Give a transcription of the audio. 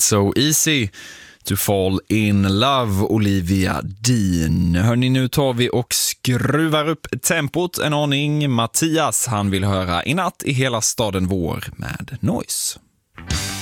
so easy to fall in love, Olivia Dean. Hörrni, nu tar vi och skruvar upp tempot en aning. Mattias, han vill höra I natt i hela staden vår med Noise.